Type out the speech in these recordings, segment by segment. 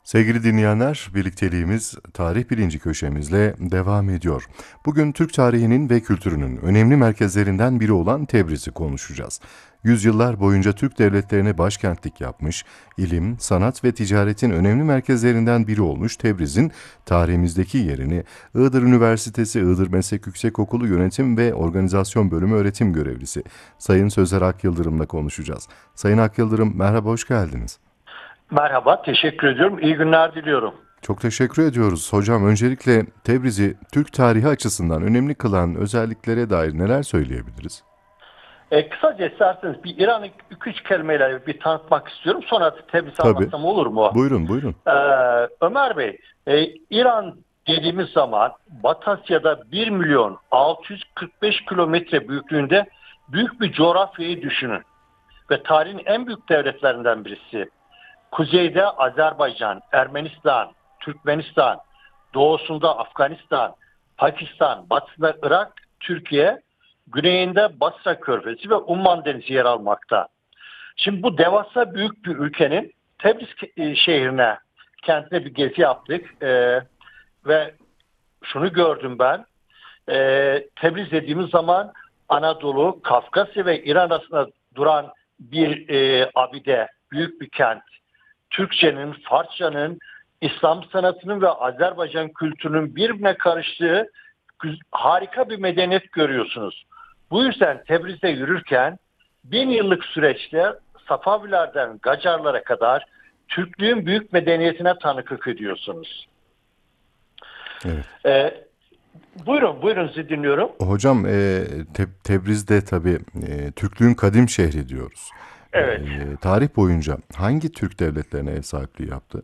Sevgili dinleyenler, birlikteliğimiz tarih bilinci köşemizle devam ediyor. Bugün Türk tarihinin ve kültürünün önemli merkezlerinden biri olan Tebriz'i konuşacağız. Yüzyıllar boyunca Türk devletlerine başkentlik yapmış, ilim, sanat ve ticaretin önemli merkezlerinden biri olmuş Tebriz'in tarihimizdeki yerini Iğdır Üniversitesi Iğdır Meslek Yüksekokulu Yönetim ve Organizasyon Bölümü öğretim görevlisi Sayın Sözer Akyıldırım'la konuşacağız. Sayın Akyıldırım, merhaba, hoş geldiniz. Merhaba, teşekkür ediyorum. İyi günler diliyorum. Çok teşekkür ediyoruz. Hocam, öncelikle Tebriz'i Türk tarihi açısından önemli kılan özelliklere dair neler söyleyebiliriz? Kısaca isterseniz bir İran'ı 2-3 kelimeyle bir tanıtmak istiyorum. Sonra Tebriz'i Tabii. anlatsam olur mu? Buyurun, buyurun. Ee, Ömer Bey, İran dediğimiz zaman Batı Asya'da 1 milyon 645 kilometre büyüklüğünde büyük bir coğrafyayı düşünün. Ve tarihin en büyük devletlerinden birisi. Kuzeyde Azerbaycan, Ermenistan, Türkmenistan, doğusunda Afganistan, Pakistan, batısında Irak, Türkiye, güneyinde Basra Körfezi ve Umman Denizi yer almakta. Şimdi bu devasa büyük bir ülkenin Tebriz şehrine, kentine bir gezi yaptık ve şunu gördüm ben. Tebriz dediğimiz zaman Anadolu, Kafkasya ve İran arasında duran bir abide, büyük bir kent. Türkçenin, Farsçanın, İslam sanatının ve Azerbaycan kültürünün birbirine karıştığı harika bir medeniyet görüyorsunuz. Bu yüzden Tebriz'de yürürken 1000 yıllık süreçte Safavilerden Gacarlara kadar Türklüğün büyük medeniyetine tanıklık ediyorsunuz. Evet. Ee, buyurun sizi dinliyorum. Hocam, Tebriz'de tabii Türklüğün kadim şehri diyoruz. Evet. Tarih boyunca hangi Türk devletlerine ev sahipliği yaptı?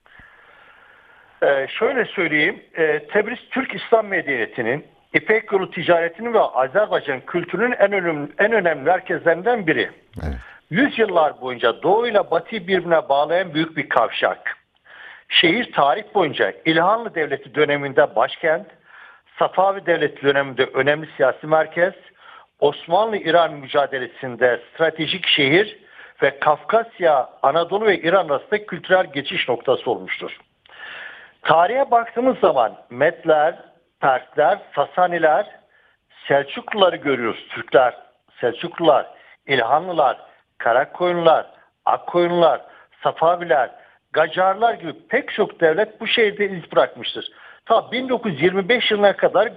Şöyle söyleyeyim, Tebriz Türk İslam medeniyetinin, İpek yolu ticaretinin ve Azerbaycan kültürünün en önemli merkezlerinden biri. Evet. Yüzyıllar boyunca Doğu ile Batı'yı birbirine bağlayan büyük bir kavşak. Şehir tarih boyunca İlhanlı Devleti döneminde başkent, Safavi Devleti döneminde önemli siyasi merkez, Osmanlı-İran mücadelesinde stratejik şehir ve Kafkasya, Anadolu ve İran arasında kültürel geçiş noktası olmuştur. Tarihe baktığımız zaman Medler, Persler, Sasaniler, Selçukluları görüyoruz. Türkler, Selçuklular, İlhanlılar, Karakoyunlular, Akkoyunlular, Safaviler, Gacarlar gibi pek çok devlet bu şehirde iz bırakmıştır. Ta 1925 yılına kadar